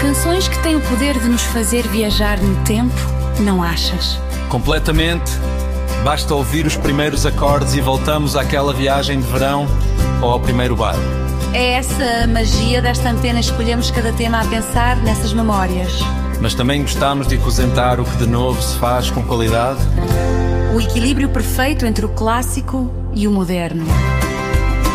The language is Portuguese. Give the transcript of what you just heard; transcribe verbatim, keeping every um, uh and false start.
Canções que têm o poder de nos fazer viajar no tempo, não achas? Completamente. Basta ouvir os primeiros acordes e voltamos àquela viagem de verão ou ao primeiro bar. É essa a magia desta antena. Escolhemos cada tema a pensar nessas memórias. Mas também gostamos de apresentar o que de novo se faz com qualidade. O equilíbrio perfeito entre o clássico e o moderno.